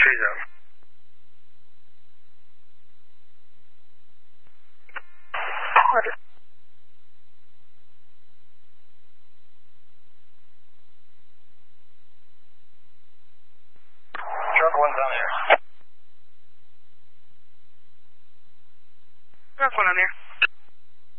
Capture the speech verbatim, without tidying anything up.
Trees out. Order. Truck one's on there. Truck one on there.